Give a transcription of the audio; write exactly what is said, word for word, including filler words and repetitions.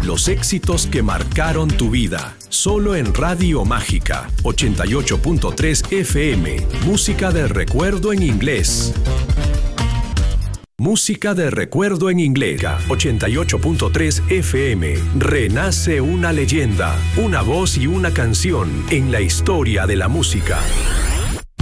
Los éxitos que marcaron tu vida. Solo en Radio Mágica, ochenta y ocho punto tres F M. Música de recuerdo en inglés. Música de recuerdo en inglés. ochenta y ocho punto tres F M. Renace una leyenda, una voz y una canción en la historia de la música.